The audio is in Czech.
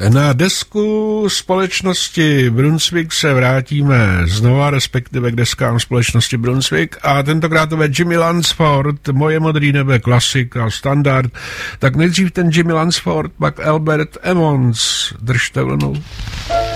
Na desku společnosti Brunswick se vrátíme znova, respektive k deskám společnosti Brunswick, a tentokrát to bude Jimmy Lunceford, Moje modrý nebe, klasika, standard. Tak nejdřív ten Jimmy Lunceford, pak Albert Emmons. Držte vlnu.